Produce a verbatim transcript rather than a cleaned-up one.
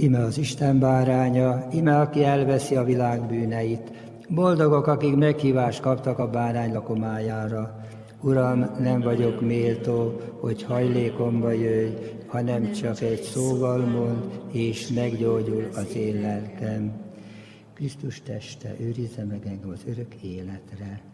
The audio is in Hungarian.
Ime az Isten báránya, ime aki elveszi a világ bűneit. Boldogok, akik meghívást kaptak a bárány lakomájára. Uram, nem vagyok méltó, hogy hajlékomba jöjj, hanem csak egy szóval mond, és meggyógyul az én lelkem. Krisztus teste őrizze meg engem az örök életre.